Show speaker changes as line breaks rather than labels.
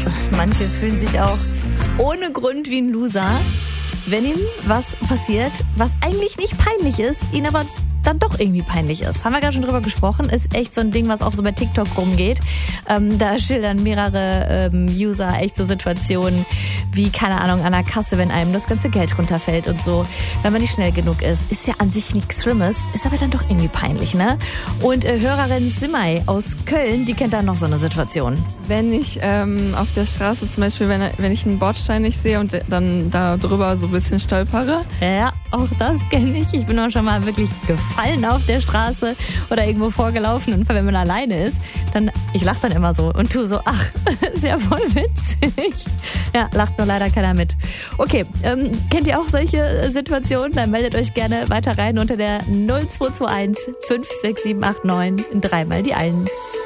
manche fühlen sich auch ohne Grund wie ein Loser, wenn ihm was passiert, was eigentlich nicht peinlich ist, ihn aber dann doch irgendwie peinlich ist. Haben wir gerade schon drüber gesprochen. Ist echt so ein Ding, was auch so bei TikTok rumgeht. Da schildern mehrere User echt so Situationen wie, keine Ahnung, an der Kasse, wenn einem das ganze Geld runterfällt und so, wenn man nicht schnell genug ist. Ist ja an sich nichts Schlimmes, ist aber dann doch irgendwie peinlich, ne? Und Hörerin Simay aus Köln, die kennt dann noch so eine Situation.
Wenn ich auf der Straße zum Beispiel, wenn ich einen Bordstein nicht sehe und dann da drüber so ein bisschen stolpere.
Ja, auch das kenne ich. Ich bin auch schon mal wirklich gefallen auf der Straße oder irgendwo vorgelaufen. Und wenn man alleine ist, ich lache dann immer so und tu so, ach, ist ja voll witzig. Ja, lacht nur leider keiner mit. Okay, kennt ihr auch solche Situationen? Dann meldet euch gerne weiter rein unter der 0221 56789 dreimal die 1.